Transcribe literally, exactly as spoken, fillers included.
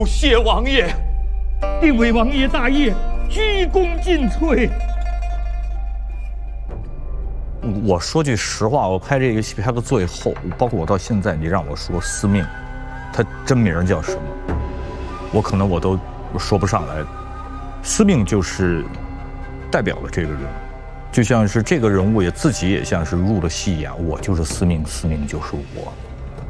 谢王爷， 定为王爷大业，鞠躬尽瘁。 我说句实话，我拍这个戏拍到最后，包括我到现在，你让我说司命，他真名叫什么，我可能我都说不上来。司命就是代表了这个人，就像是这个人物也自己也像是入了戏一样，我就是司命，司命就是我。